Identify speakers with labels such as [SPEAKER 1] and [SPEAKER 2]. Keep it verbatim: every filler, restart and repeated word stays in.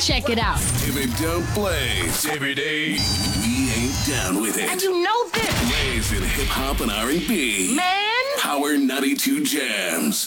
[SPEAKER 1] Check it out.
[SPEAKER 2] If it don't blaze every day, we ain't down with it.
[SPEAKER 1] And you know this.
[SPEAKER 2] Blaze in hip hop and R and B.
[SPEAKER 1] Man.
[SPEAKER 2] Power ninety-two Jams.